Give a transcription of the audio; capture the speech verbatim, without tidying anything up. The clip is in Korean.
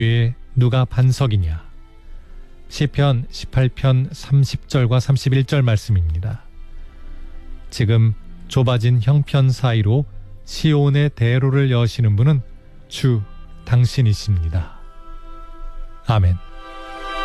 위에 누가 반석이냐. 시편 십팔 편 삼십 절과 삼십일 절 말씀입니다. 지금 좁아진 형편 사이로 시온의 대로를 여시는 분은 주 당신이십니다. 아멘.